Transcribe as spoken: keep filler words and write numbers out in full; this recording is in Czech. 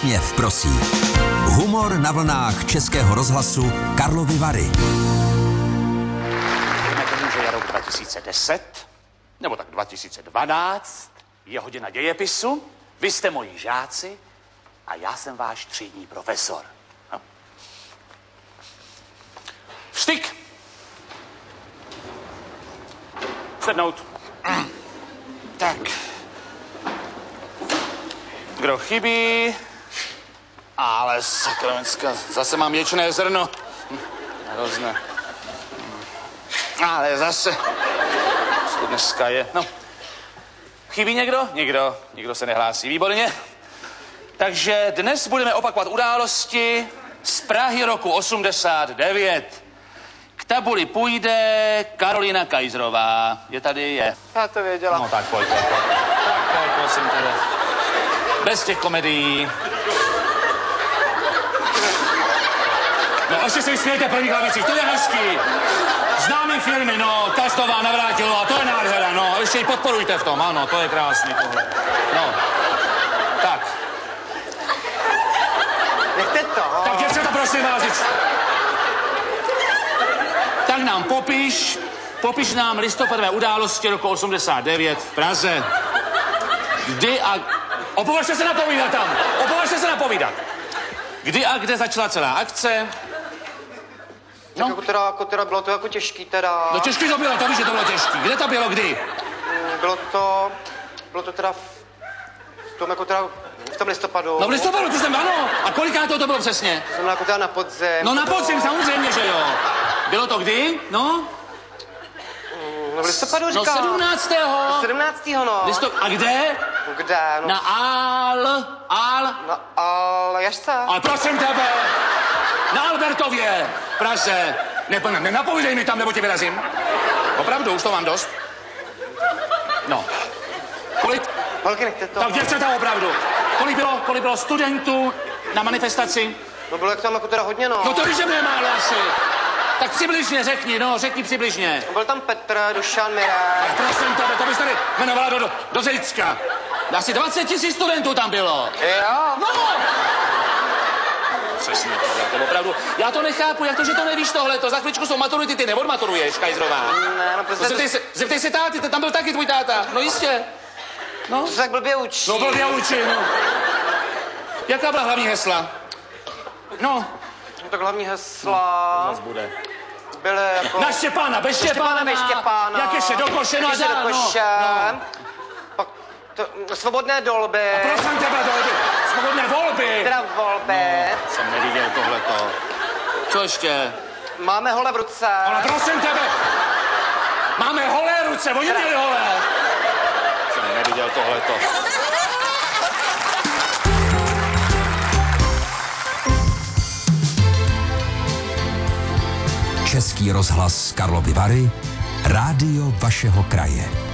Úsměv prosí. Humor na vlnách Českého rozhlasu Karlovy Vary. Víme tomu, že je rok dva tisíce deset, nebo tak dva tisíce dvanáct, je hodina dějepisu, vy jste moji žáci a já jsem váš třídní profesor. No. Vstyk! Sednout. Tak. Kdo chybí? Ale sakramenská, zase mám ječné zrno. Hm, hrozné. Ale zase. Co dneska je? No. Chybí někdo? Nikdo. Nikdo se nehlásí. Výborně. Takže dnes budeme opakovat události z Prahy roku osmdesát devět. K tabuli půjde Karolina Kajzrová. Je tady? Je. Já to věděla. No tak pojď, pojď, pojď. Tak pojď, prosím tebe. Bez těch komedií. No ještě se smějte první klavicích, to je hezký. Známý filmy, no, Kastová, Navrátilová, to je nádhera, no. Ještě ji podporujte v tom, ano, to je krásný tohle. No, tak. Nechte to. Tak děvčata, prosím vás. Tak nám popiš, popiš nám listopadové události roku osmdesát devět v Praze. Kdy a... Opovažte se napovídat tam, opovažte se napovídat. Kdy a kde začala celá akce? No. Jako teda, jako teda bylo to jako těžký teda. No těžký to bylo, to víš, že to bylo těžký. Kde to bylo, kdy? Mm, Bylo to, bylo to teda v, v tom jako teda, v tom listopadu. No v listopadu, ty jsem, ano. A koliká to, to bylo přesně? To znamená jako teda na podzim. No na to podzim, bylo... samozřejmě, že jo. Bylo to kdy? No? No v listopadu říkám. No sedmnáctého. sedmnáctého no. Listop... A kde? Kde? No. Na Al... Al... Na Aljašce. Ale prosím tebe. Na Albertově. V Praze. Ne, ne, nenapovídej mi tam, nebo ti vyrazím. Opravdu, už to mám dost. No. Kolik... Holky, nechte to. Tak děvčata, opravdu. Kolik bylo, kolik bylo studentů na manifestaci? No bylo jak tam jako teda hodně no. No to víš, že mě málo asi. Tak přibližně řekni, no, řekni přibližně. Byl tam Petr, Dušan, Mirek. Tak prosím tebe, to bys tady jmenovala do, do, do Zejcka. Asi dvacet tisíc studentů tam bylo. Jo. No! Přesně tohle, to opravdu. Já to nechápu, jak to, že to nevíš tohleto. Za chvíličku jsou maturity, ty neodmaturuješ, Kajzrová. Ne, no prostě... No, zeptej, se, zeptej se táty, tam byl taky tvůj táta. No jistě. No. To se tak blbě učí. No blbě učí, no. Jaká byla hlavní hesla? No. No tak hlavní hesla... To zas bude. Byly jako... Na Štěpána, bez Štěpána. Bez Štěpána. Jak ještě do koše, no a Jak ještě dál, do koše. No, no. Pak to, svobodné dolby. A prosím tebe, dolby. Svobodné volby. Teda volby. No, jsem neviděl tohleto. Co ještě? Máme hole v ruce. Ale prosím tebe. Máme holé ruce, oni Teda. měli holé. Jsem neviděl tohleto. Český rozhlas Karlovy Vary, rádio vašeho kraje.